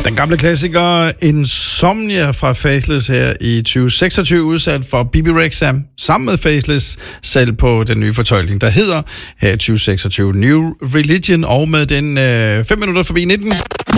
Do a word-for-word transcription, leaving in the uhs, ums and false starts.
Den gamle klassiker Insomnia fra Faithless her i tyve seksogtyve, udsat for Bebe Rexha sammen med Faithless selv på den nye fortolkning, der hedder her i tyve seksogtyve New Religion, og med den øh, fem minutter forbi nitten.